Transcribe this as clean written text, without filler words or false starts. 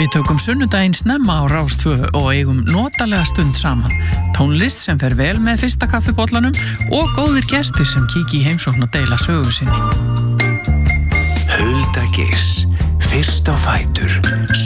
Við tökum sunnudaginn snemma á Rás 2 og eigum notalega stund saman. Tónlist sem fer vel með fyrsta kaffibollanum og góðir gestir sem kíkja í heimsókn og deila sögu sinni. Hulda Geirs, fyrst á fætur.